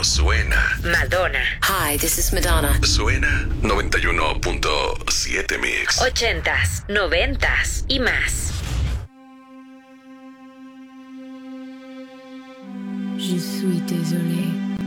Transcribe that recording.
suena. Madonna. Hi, this is Madonna. Suena 91.7 Mix. 80s, 90s y más. Je suis désolée.